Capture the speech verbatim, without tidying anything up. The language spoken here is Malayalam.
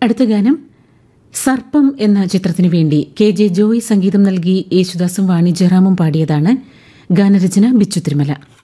അടുത്ത ഗാനം സർപ്പം എന്ന ചിത്രത്തിനു വേണ്ടി കെ ജെ ജോയ് സംഗീതം നൽകി യേശുദാസും വാണി ജയറാമും പാടിയതാണ്. ഗാനരചന ബിച്ചു തിരുമല.